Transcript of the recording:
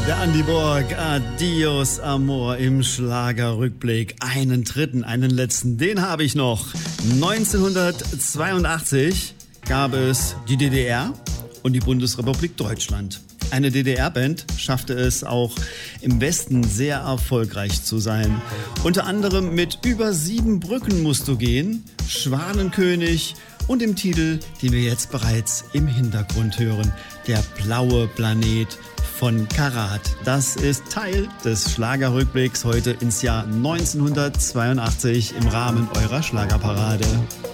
Der Andi Borg, Adios Amor im Schlagerrückblick. Einen dritten, einen letzten, den habe ich noch. 1982 gab es die DDR und die Bundesrepublik Deutschland. Eine DDR-Band schaffte es auch im Westen sehr erfolgreich zu sein. Unter anderem mit Über 7 Brücken musst du gehen, Schwanenkönig und dem Titel, den wir jetzt bereits im Hintergrund hören, Der blaue Planet von Karat. Das ist Teil des Schlagerrückblicks heute ins Jahr 1982 im Rahmen eurer Schlagerparade.